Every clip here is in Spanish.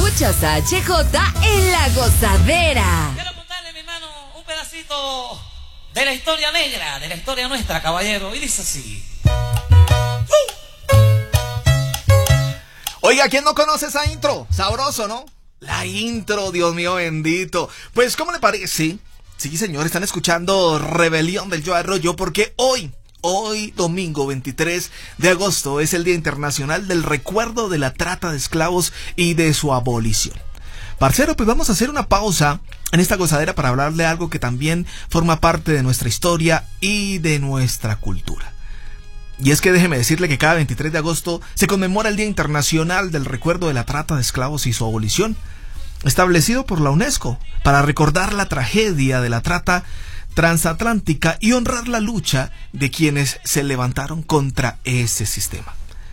Escuchas a HJ en La Gozadera. Quiero contarle, mi hermano, un pedacito de la historia negra, de la historia nuestra, caballero. Y dice así. Oiga, ¿quién no conoce esa intro? Sabroso, ¿no? La intro, Dios mío bendito. Pues, ¿cómo le parece? Sí, señor, están escuchando Rebelión del Yo Arroyo, porque hoy, domingo 23 de agosto, es el Día Internacional del Recuerdo de la Trata de Esclavos y de su abolición. Parcero, pues vamos a hacer una pausa en esta gozadera para hablarle de algo que también forma parte de nuestra historia y de nuestra cultura. Y es que déjeme decirle que cada 23 de agosto se conmemora el Día Internacional del Recuerdo de la Trata de Esclavos y su abolición, establecido por la UNESCO para recordar la tragedia de la trata transatlántica y honrar la lucha de quienes se levantaron contra ese sistema.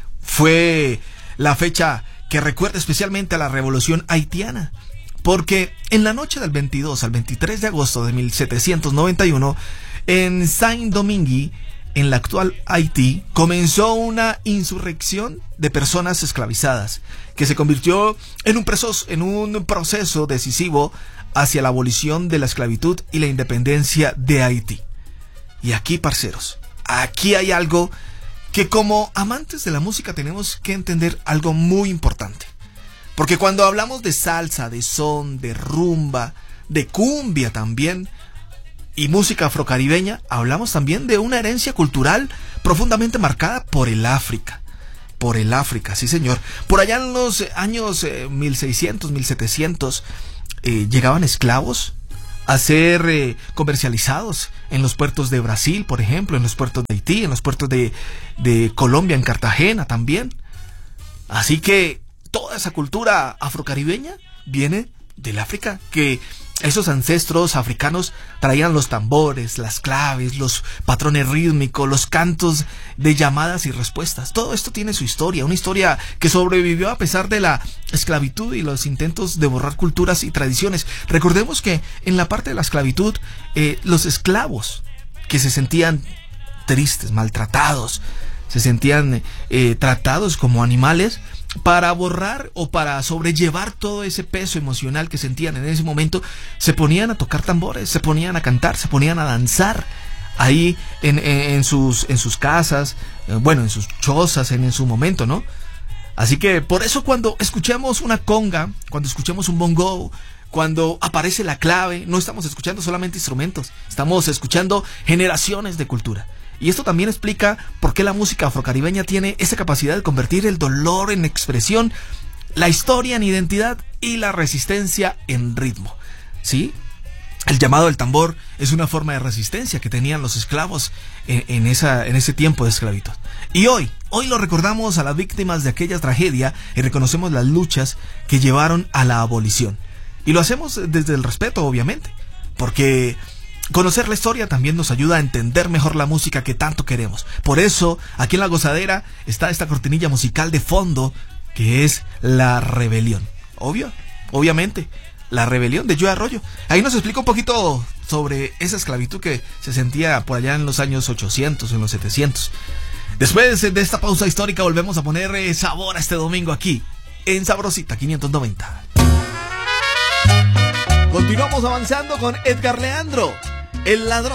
Fue la fecha que recuerda especialmente a la Revolución Haitiana, porque en la noche del 22 al 23 de agosto de 1791, en Saint-Domingue, en la actual Haití, comenzó una insurrección de personas esclavizadas que se convirtió en un proceso decisivo hacia la abolición de la esclavitud y la independencia de Haití. Y aquí, parceros, aquí hay algo que como amantes de la música tenemos que entender algo muy importante. Porque cuando hablamos de salsa, de son, de rumba, de cumbia también, y música afrocaribeña, hablamos también de una herencia cultural profundamente marcada por el África. Por el África, sí señor. Por allá en los años 1600, 1700, llegaban esclavos a ser comercializados en los puertos de Brasil, por ejemplo, en los puertos de Haití, en los puertos de Colombia, en Cartagena también. Así que toda esa cultura afrocaribeña viene del África, que esos ancestros africanos traían los tambores, las claves, los patrones rítmicos, los cantos de llamadas y respuestas. Todo esto tiene su historia, una historia que sobrevivió a pesar de la esclavitud y los intentos de borrar culturas y tradiciones. Recordemos que en la parte de la esclavitud, los esclavos que se sentían tristes, maltratados, se sentían tratados como animales, para borrar o para sobrellevar todo ese peso emocional que sentían en ese momento, se ponían a tocar tambores, se ponían a cantar, se ponían a danzar ahí en sus casas, en sus chozas en su momento, ¿no? Así que por eso cuando escuchamos una conga, cuando escuchamos un bongo, cuando aparece la clave, no estamos escuchando solamente instrumentos, estamos escuchando generaciones de cultura. Y esto también explica por qué la música afrocaribeña tiene esa capacidad de convertir el dolor en expresión, la historia en identidad y la resistencia en ritmo. ¿Sí? El llamado del tambor es una forma de resistencia que tenían los esclavos en ese tiempo de esclavitud. Y hoy lo recordamos a las víctimas de aquella tragedia y reconocemos las luchas que llevaron a la abolición. Y lo hacemos desde el respeto, obviamente, porque conocer la historia también nos ayuda a entender mejor la música que tanto queremos. Por eso, aquí en La Gozadera está esta cortinilla musical de fondo, que es La Rebelión. Obviamente, La Rebelión de Yo Arroyo. Ahí nos explica un poquito sobre esa esclavitud que se sentía por allá en los años 800, en los 700. Después de esta pausa histórica volvemos a poner sabor a este domingo aquí, en Sabrosita 590. Continuamos avanzando con Edgar Leandro, el ladrón.